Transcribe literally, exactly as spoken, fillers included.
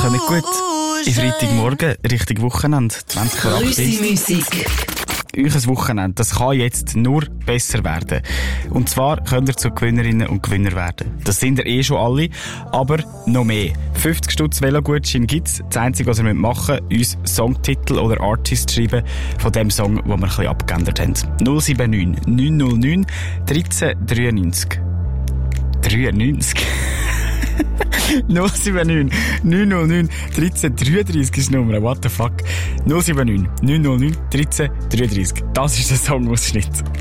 auch nicht gut. In Freitagmorgen, Richtung Wochenende, zwanzig vor acht. Musik. Euer Wochenende, das kann jetzt nur besser werden. Und zwar könnt ihr zu Gewinnerinnen und Gewinner werden. Das sind ihr eh schon alle, aber noch mehr. fünfzig Stutz Velogutschein gibt's. Das Einzige, was ihr machen müsst, uns Songtitel oder Artist schreiben von dem Song, den wir ein bisschen abgeändert haben. null sieben neun neun null neun dreizehn dreiundneunzig. dreiundneunzig? null sieben neun neun null neun dreizehn dreiunddreißig ist die Nummer. What the fuck? null sieben neun neun null neun dreizehn dreiunddreißig. Das ist der Songausschnitt.